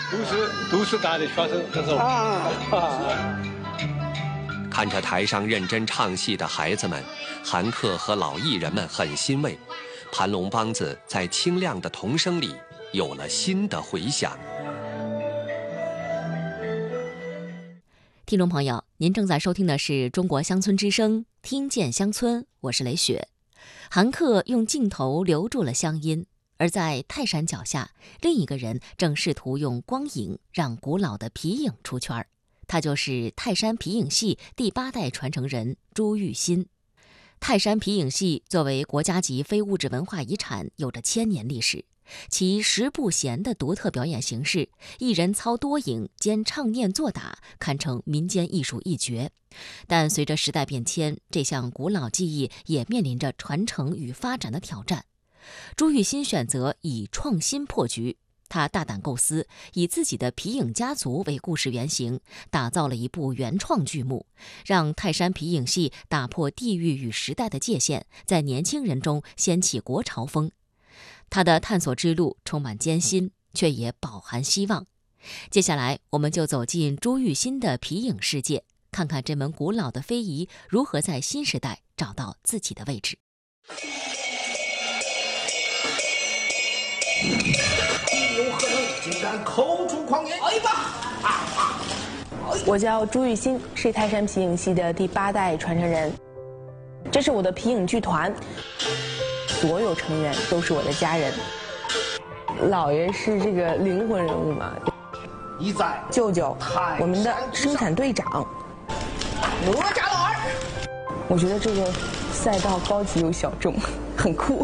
都是大的学生，这是看着台上认真唱戏的孩子们，韩客和老艺人们很欣慰，盘龙梆子在清亮的童声里有了新的回响。 听众朋友，您正在收听的是中国乡村之声，听见乡村，我是雷雪。韩客用镜头留住了乡音，而在泰山脚下，另一个人正试图用光影让古老的皮影出圈，他就是泰山皮影戏第8代传承人朱玉新。泰山皮影戏作为国家级非物质文化遗产，有着1000年历史。其十不闲的独特表演形式，一人操多影兼唱念做打，堪称民间艺术一绝。但随着时代变迁，这项古老技艺也面临着传承与发展的挑战。朱玉新选择以创新破局，他大胆构思，以自己的皮影家族为故事原型，打造了一部原创剧目，让泰山皮影戏打破地域与时代的界限，在年轻人中掀起国潮风。他的探索之路充满艰辛，却也饱含希望。接下来，我们就走进朱玉新的皮影世界，看看这门古老的非遗如何在新时代找到自己的位置。 有何能，竟敢口出狂言！哎吧！ 我叫朱玉新，是泰山皮影戏的第8代传承人。这是我的皮影剧团。所有成员都是我的家人。姥爷是这个灵魂人物嘛， 一在舅舅，我们的生产队长哪吒老二。 我觉得这个赛道高级又小众，很酷。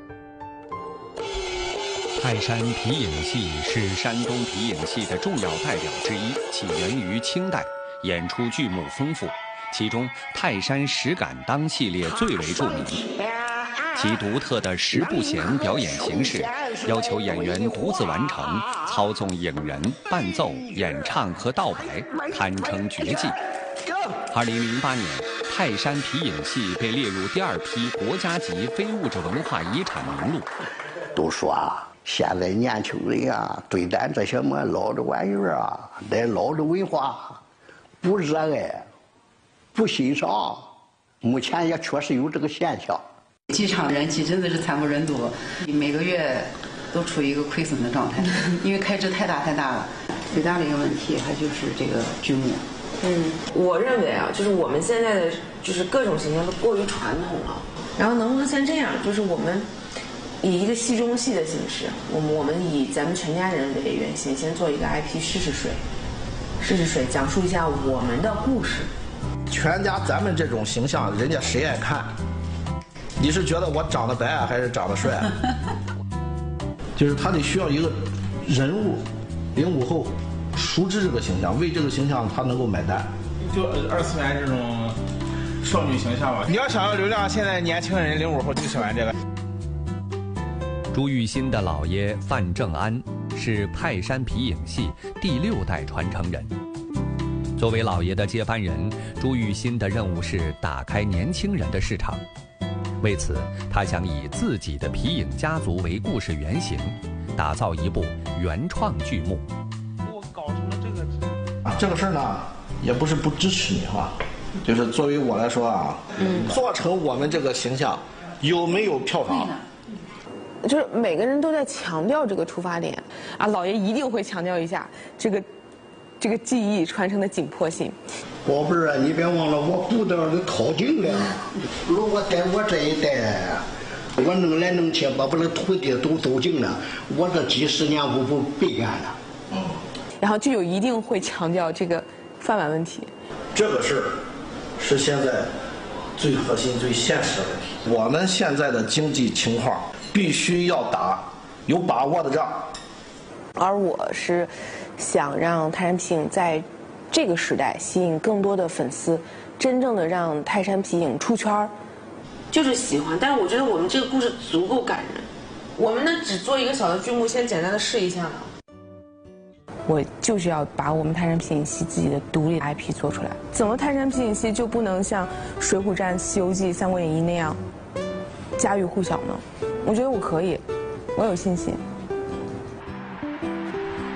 泰山皮影戏是山东皮影戏的重要代表之一，起源于清代，演出剧目丰富，其中泰山十敢当系列最为著名。其独特的十不闲表演形式，要求演员独自完成，操纵影人、伴奏、演唱和道白，堪称绝技。2008年，泰山皮影戏被列入第2批国家级非物质文化遗产名录。 都说现在年轻人对咱这些么老的玩意儿咱老的文化不热爱、不欣赏，目前也确实有这个现象。 剧场人气真的是惨不忍睹，每个月都处于一个亏损的状态，因为开支太大了。最大的一个问题还就是这个剧目。 我认为就是我们现在的就是各种形象都过于传统了，然后能不能像这样，就是我们以一个戏中戏的形式，我们以咱们全家人为原型，先做一个 IP 试试水，讲述一下我们的故事。 全家咱们这种形象，人家谁爱看？你是觉得我长得白还是长得帅？就是他得需要一个人物，05后熟知这个形象，为这个形象他能够买单。 就2次元这种少女形象吧。你要想要流量，现在年轻人05后就喜欢这个。 朱玉新的姥爷范正安是泰山皮影戏第6代传承人。作为姥爷的接班人，朱玉新的任务是打开年轻人的市场。为此，他想以自己的皮影家族为故事原型，打造一部原创剧目。 我搞成了这个这个事儿呢，也不是不支持你就是作为我来说做成我们这个形象有没有票房？ 就是每个人都在强调这个出发点姥爷一定会强调一下这个技艺传承的紧迫性。 宝贝儿你别忘了我骨头都掏净了。如果在我这一代，我弄来弄去把那土地都走净了，我这几十年我不白干了。 然后就有一定会强调这个饭碗问题。 这个事儿是现在最核心、最现实的问题。我们现在的经济情况必须要打有把握的仗。 而我是想让泰山皮影在这个时代吸引更多的粉丝，真正的让泰山皮影出圈。 就是喜欢，但是我觉得我们这个故事足够感人。我们能只做一个小的剧目，先简单的试一下吗？ 我就是要把我们泰山皮影戏自己的独立 IP 做出来。怎么泰山皮影戏就不能像《水浒传》《西游记》《三国演义》那样家喻户晓呢？我觉得我可以，我有信心。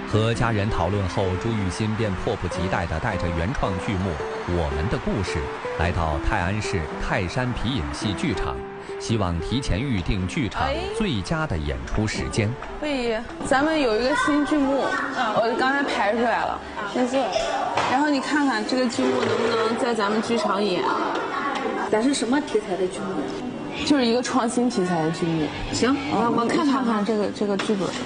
和家人讨论后，朱玉新便迫不及待地带着原创剧目《我们的故事》来到泰安市泰山皮影戏剧场，希望提前预定剧场最佳的演出时间。 魏姨，咱们有一个新剧目，我刚才排出来了，没错。然后你看看这个剧目能不能在咱们剧场演？ 咱是什么题材的剧目？ 就是一个创新题材的剧目。 行，我看看这个剧本。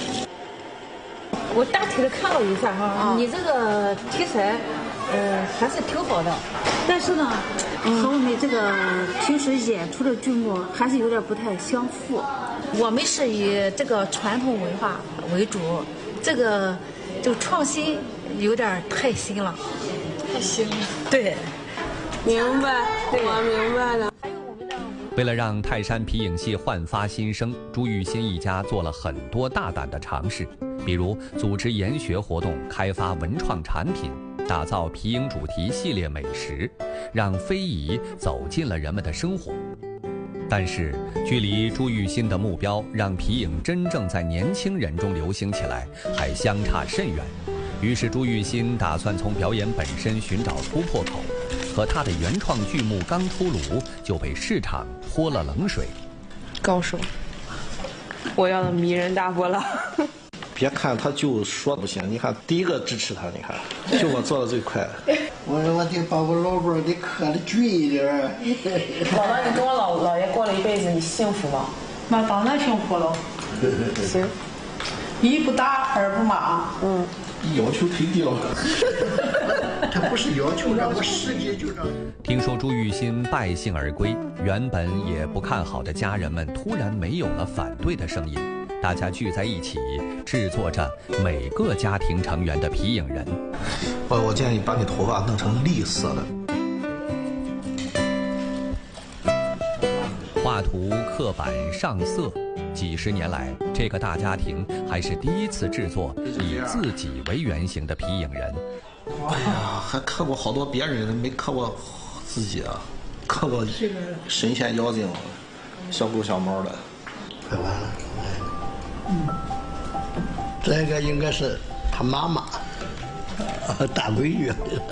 我大体的看了一下哈，你这个题材，还是挺好的，但是呢，和我们这个平时演出的剧目还是有点不太相符。我们是以这个传统文化为主，这个就创新有点太新了。太新了。对。 明白，我明白了。 为了让泰山皮影戏焕发新生，朱玉新一家做了很多大胆的尝试，比如组织研学活动、开发文创产品、打造皮影主题系列美食，让非遗走进了人们的生活。但是，距离朱玉新的目标让皮影真正在年轻人中流行起来，还相差甚远。于是，朱玉新打算从表演本身寻找突破口。可他的原创剧目刚出炉，就被市场泼了冷水。 高手，我要的迷人大波浪。 别看他就说不行，你看第一个支持他，你看就我做的最快。 我说我得把我老伴儿得磕得均一点。 姥姥，你跟我姥爷过了一辈子，你幸福吗？ 那当然幸福了。 行， 一不打，二不骂。 要求忒低了。 他不是要求，让我实际就让。 听说朱玉新败兴而归，原本也不看好的家人们突然没有了反对的声音，大家聚在一起制作着每个家庭成员的皮影人。 我建议把你头发弄成栗色的。画图刻板上色。几十年来，这个大家庭还是第一次制作以自己为原型的皮影人。 哎呀，还刻过好多别人，没刻过自己啊，刻过神仙妖精、小狗小猫的。 快完了，这个应该是他妈妈，大闺女。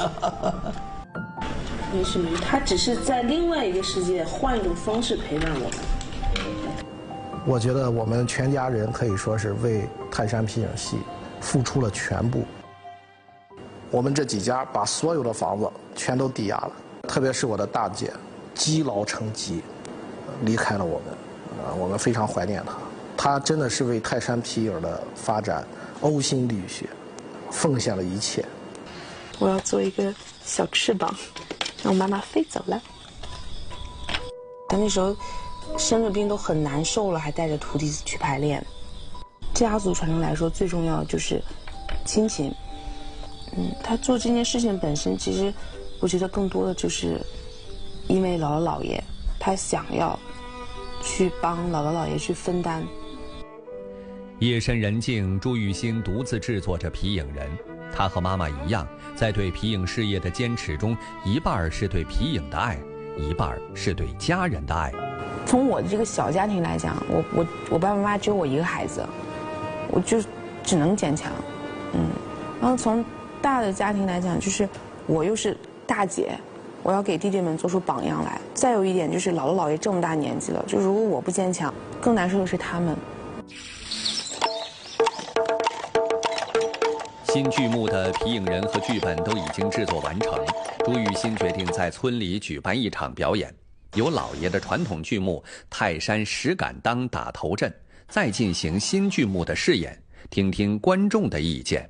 没事，他只是在另外一个世界换一种方式陪伴我们。 我觉得我们全家人可以说是为泰山皮影戏付出了全部。我们这几家把所有的房子全都抵押了，特别是我的大姐，积劳成疾，离开了我们，我们非常怀念她。她真的是为泰山皮影的发展呕心沥血，奉献了一切。 我要做一个小翅膀，让我妈妈飞走了。那时候生着病都很难受了，还带着徒弟去排练。家族传承来说，最重要的就是亲情。他做这件事情本身，其实我觉得更多的就是因为姥姥姥爷，他想要去帮姥姥姥爷去分担。 夜深人静，朱玉新独自制作着皮影人。他和妈妈一样，在对皮影事业的坚持中，一半是对皮影的爱，一半是对家人的爱。 从我的这个小家庭来讲，我爸爸妈妈只有我一个孩子，我就只能坚强。然后从大的家庭来讲，就是我又是大姐，我要给弟弟们做出榜样来。再有一点就是姥姥姥爷这么大年纪了，就如果我不坚强，更难受的是他们。 新剧目的皮影人和剧本都已经制作完成，朱玉新决定在村里举办一场表演，由老爷的传统剧目《泰山石敢当》打头阵，再进行新剧目的试演，听听观众的意见。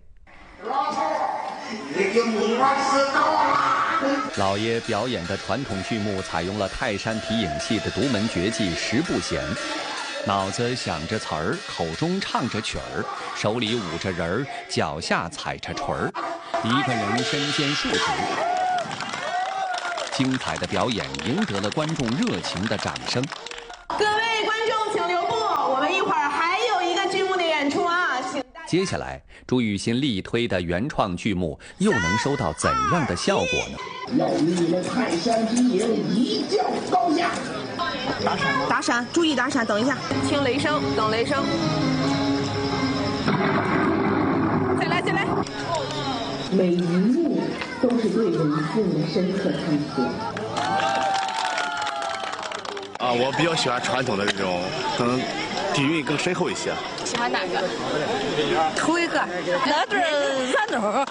老爷表演的传统剧目采用了泰山皮影戏的独门绝技十步弦，脑子想着词儿，口中唱着曲儿，手里舞着人儿，脚下踩着锤儿，一个人身兼数职。精彩的表演赢得了观众热情的掌声。 各位观众请留步，我们一会儿还有一个剧目的演出啊！ 接下来，朱玉新力推的原创剧目又能收到怎样的效果呢？ 要与你们泰山皮影一较高下。 打闪，注意打闪，等一下，听雷声，等雷声。 每一幕都是对人性的深刻探索。 我比较喜欢传统的这种，可能底蕴更深厚一些。 喜欢哪个？ 头一个，那对三头。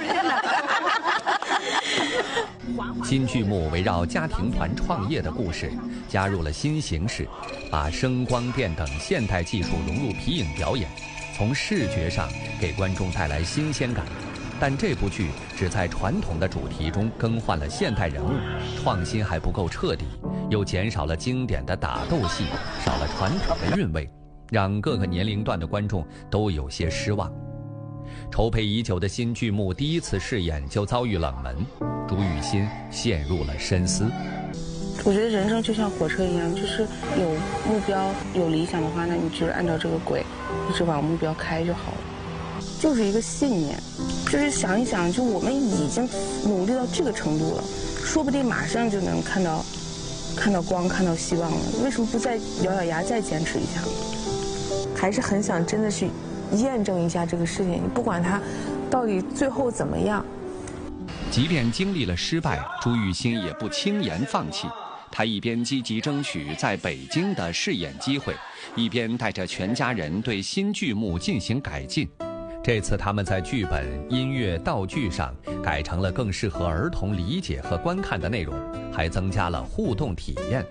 新剧目围绕家庭团创业的故事，加入了新形式，把声光电等现代技术融入皮影表演，从视觉上给观众带来新鲜感。但这部剧只在传统的主题中更换了现代人物，创新还不够彻底，又减少了经典的打斗戏，少了传统的韵味，让各个年龄段的观众都有些失望。筹备已久的新剧目第一次试演就遭遇冷门，朱雨欣陷入了深思。 我觉得人生就像火车一样，就是有目标、有理想的话，那你就是按照这个轨一直往目标开就好了。就是一个信念，就是想一想，就我们已经努力到这个程度了，说不定马上就能看到光，看到希望了。为什么不再咬咬牙再坚持一下呢？还是很想真的去验证一下这个事情，不管它到底最后怎么样。 即便经历了失败，朱雨欣也不轻言放弃。她一边积极争取在北京的试演机会，一边带着全家人对新剧目进行改进。这次他们在剧本、音乐、道具上改成了更适合儿童理解和观看的内容，还增加了互动体验。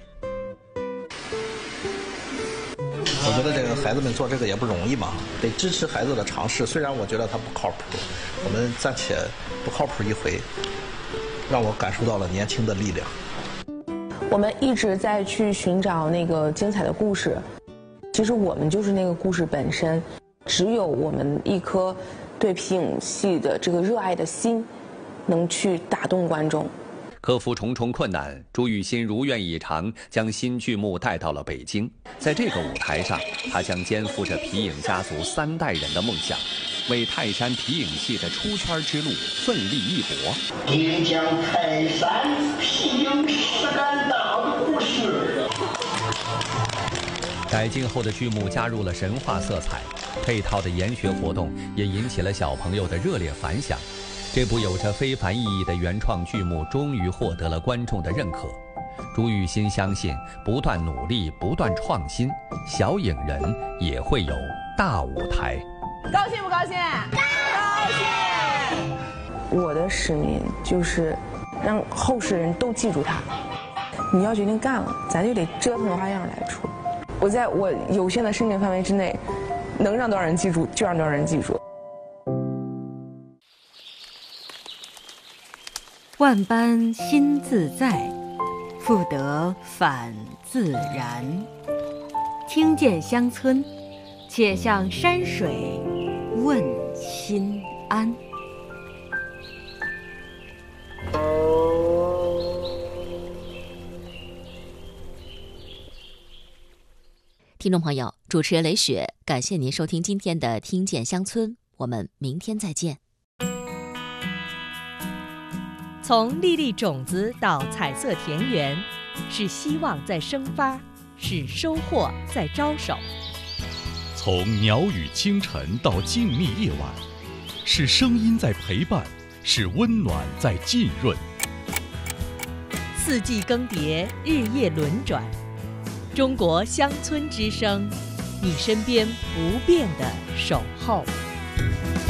我觉得这个孩子们做这个也不容易嘛，得支持孩子的尝试。虽然我觉得他不靠谱，我们暂且不靠谱一回，让我感受到了年轻的力量。 我们一直在去寻找那个精彩的故事，其实我们就是那个故事本身。只有我们一颗对皮影戏的这个热爱的心，能去打动观众。 克服重重困难，朱雨欣如愿以偿将新剧目带到了北京。在这个舞台上，她将肩负着皮影家族3代人的梦想，为泰山皮影戏的出圈之路奋力一搏。 也将泰山皮影实干大的故事。 改进后的剧目加入了神话色彩，配套的研学活动也引起了小朋友的热烈反响。这部有着非凡意义的原创剧目终于获得了观众的认可。朱雨欣相信，不断努力，不断创新，小影人也会有大舞台。 高兴不高兴？高兴！ 我的使命就是让后世人都记住它。你要决定干了，咱就得折腾花样来出。我在我有限的生命范围之内，能让多少人记住就让多少人记住。 万般心自在，复得返自然。听见乡村，且向山水问心安。 听众朋友，主持人雷雪，感谢您收听今天的《听见乡村》，我们明天再见。 从粒粒种子到彩色田园，是希望在生发，是收获在招手。 从鸟语清晨到静谧夜晚，是声音在陪伴，是温暖在浸润。 四季更迭，日夜轮转。中国乡村之声，你身边不变的守候。